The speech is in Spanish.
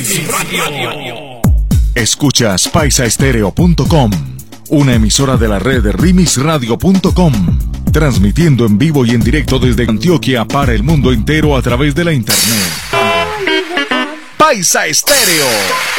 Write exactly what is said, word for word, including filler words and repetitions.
Rimis Radio. Escuchas paisa estéreo punto com, una emisora de la red rimis radio punto com, transmitiendo en vivo y en directo desde Antioquia para el mundo entero a través de la internet. Paisa Estéreo.